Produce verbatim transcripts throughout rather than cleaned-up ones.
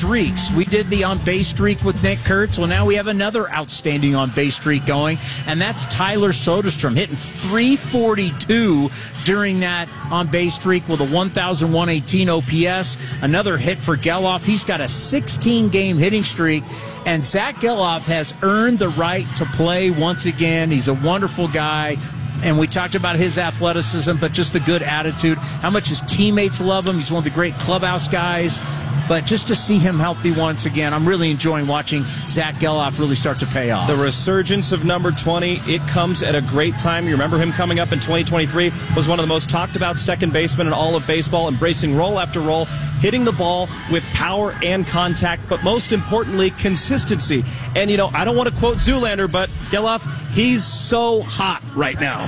streaks. We did the on-base streak with Nick Kurtz. Well, now we have another outstanding on-base streak going, and that's Tyler Soderstrom hitting three forty-two during that on-base streak with a one thousand one hundred eighteen O P S. Another hit for Geloff. He's got a sixteen-game hitting streak, and Zach Geloff has earned the right to play once again. He's a wonderful guy. And we talked about his athleticism, but just the good attitude, how much his teammates love him. He's one of the great clubhouse guys. But just to see him healthy once again, I'm really enjoying watching Zach Geloff really start to pay off. The resurgence of number twenty, it comes at a great time. You remember him coming up in twenty twenty-three, was one of the most talked about second basemen in all of baseball, embracing role after role, hitting the ball with power and contact, but most importantly, consistency. And, you know, I don't want to quote Zoolander, but Geloff, he's so hot right now.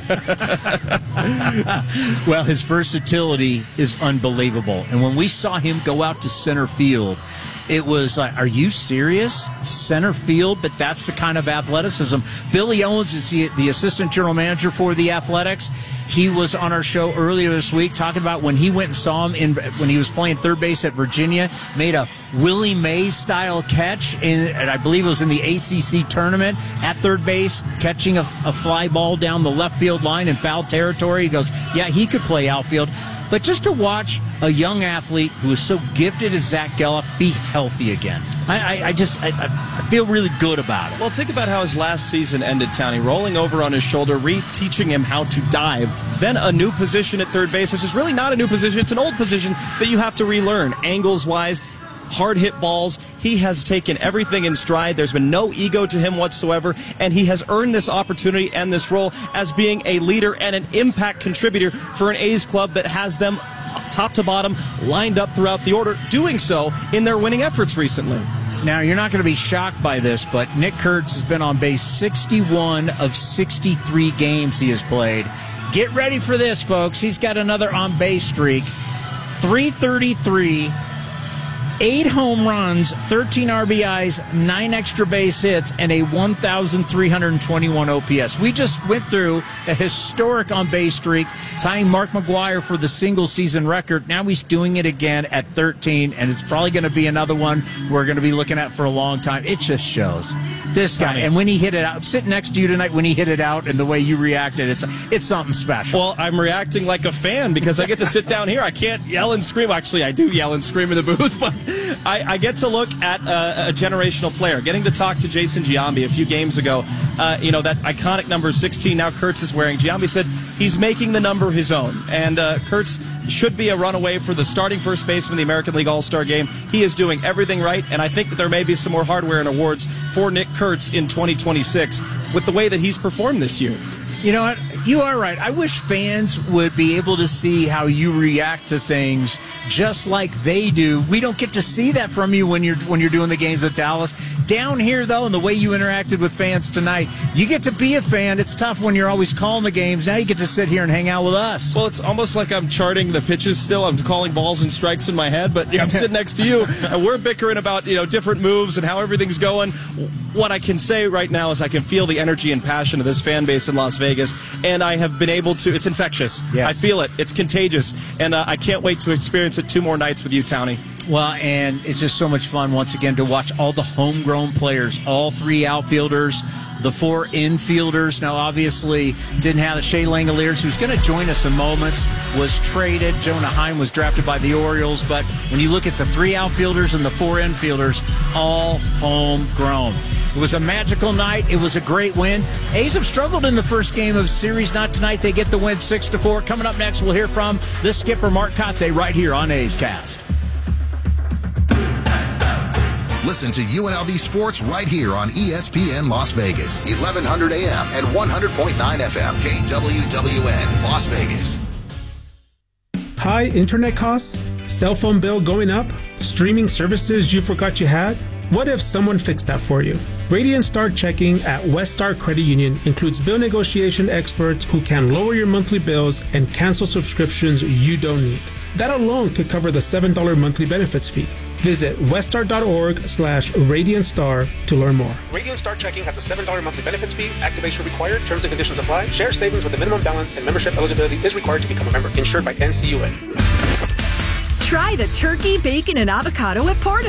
Well, his versatility is unbelievable. And when we saw him go out to center field, it was like, are you serious? Center field? But that's the kind of athleticism. Billy Owens is the, the assistant general manager for the Athletics. He was on our show earlier this week talking about when he went and saw him in when he was playing third base at Virginia, made a Willie Mays style catch, in, and I believe it was in the A C C tournament at third base, catching a, a fly ball down the left field line in foul territory. He goes, yeah, he could play outfield. But just to watch a young athlete who is so gifted as Zach Geloff be healthy again, I, I, I just I, I feel really good about it. Well, think about how his last season ended, Townie. Rolling over on his shoulder, re-teaching him how to dive, then a new position at third base, which is really not a new position. It's an old position that you have to relearn, angles-wise, hard hit balls. He has taken everything in stride. There's been no ego to him whatsoever, and he has earned this opportunity and this role as being a leader and an impact contributor for an A's club that has them top to bottom lined up throughout the order, doing so in their winning efforts recently. Now, you're not going to be shocked by this, but Nick Kurtz has been on base sixty-one of sixty-three games he has played. Get ready for this, folks. He's got another on-base streak. three thirty-three, eight home runs, thirteen R B Is, nine extra base hits, and a one thousand three hundred twenty-one O P S. We just went through a historic on-base streak, tying Mark McGwire for the single-season record. Now he's doing it again at thirteen, and it's probably going to be another one we're going to be looking at for a long time. It just shows. This guy, and when he hit it out, I'm sitting next to you tonight when he hit it out and the way you reacted, it's it's something special. Well, I'm reacting like a fan because I get to sit down here. I can't yell and scream. Actually, I do yell and scream in the booth, but I, I get to look at a, a generational player. Getting to talk to Jason Giambi a few games ago, uh, you know, that iconic number sixteen now Kurtz is wearing. Giambi said he's making the number his own, and uh, Kurtz should be a runaway for the starting first baseman in the American League All-Star Game. He is doing everything right, and I think that there may be some more hardware and awards for Nick Kurtz in twenty twenty-six with the way that he's performed this year. You know what? You are right. I wish fans would be able to see how you react to things just like they do. We don't get to see that from you when you're when you're doing the games with Dallas. Down here, though, and the way you interacted with fans tonight, you get to be a fan. It's tough when you're always calling the games. Now you get to sit here and hang out with us. Well, it's almost like I'm charting the pitches still. I'm calling balls and strikes in my head, but yeah, I'm sitting next to you, and we're bickering about, you know, different moves and how everything's going. What I can say right now is I can feel the energy and passion of this fan base in Las Vegas, and I have been able to, it's infectious. Yes. I feel it. It's contagious, and uh, I can't wait to experience it two more nights with you, Townie. Well, and it's just so much fun, once again, to watch all the homegrown players, all three outfielders, the four infielders. Now, obviously, didn't have the Shea Langoliers, who's going to join us in moments, was traded. Jonah Heim was drafted by the Orioles. But when you look at the three outfielders and the four infielders, all homegrown. It was a magical night. It was a great win. A's have struggled in the first game of the series. Not tonight. They get the win six to four. Coming up next, we'll hear from the skipper, Mark Kotsay, right here on A's Cast. Listen to U N L V Sports right here on E S P N Las Vegas, eleven hundred A M and one hundred point nine F M, K W W N, Las Vegas. High internet costs? Cell phone bill going up? Streaming services you forgot you had? What if someone fixed that for you? Radiant Star Checking at West Star Credit Union includes bill negotiation experts who can lower your monthly bills and cancel subscriptions you don't need. That alone could cover the seven dollars monthly benefits fee. Visit weststar.org slash Radiant Star to learn more. Radiant Star Checking has a seven dollars monthly benefits fee. Activation required. Terms and conditions apply. Share savings with a minimum balance and membership eligibility is required to become a member. Insured by N C U A. Try the turkey, bacon, and avocado at Porter.